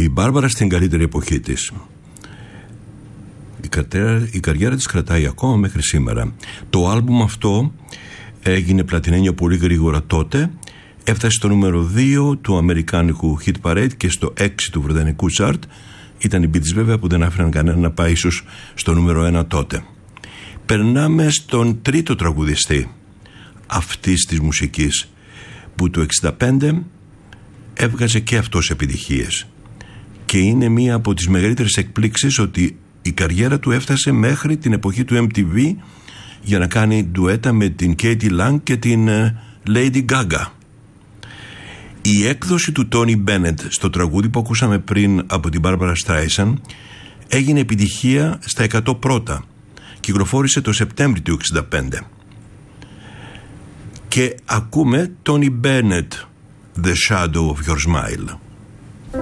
Η Μπάρμπαρα στην καλύτερη εποχή της. Η καριέρα της κρατάει ακόμα μέχρι σήμερα. Το άλμπουμ αυτό έγινε πλατινένιο πολύ γρήγορα τότε. Έφτασε στο νούμερο 2 του αμερικάνικου Hit Parade και στο 6 του βρετανικού chart. Ήταν οι Beatles βέβαια που δεν άφηναν κανένα να πάει ίσως στο νούμερο 1 τότε. Περνάμε στον τρίτο τραγουδιστή αυτής της μουσικής, που το 65 έβγαζε και αυτός επιτυχίες. Και είναι μία από τις μεγαλύτερες εκπλήξεις ότι η καριέρα του έφτασε μέχρι την εποχή του MTV για να κάνει ντουέτα με την Katie Lang και την Lady Gaga. Η έκδοση του Tony Bennett στο τραγούδι που ακούσαμε πριν από την Barbra Streisand έγινε επιτυχία στα 100 πρώτα. Κυκλοφόρησε το Σεπτέμβρη του 65. Και ακούμε Tony Bennett, The Shadow of Your Smile.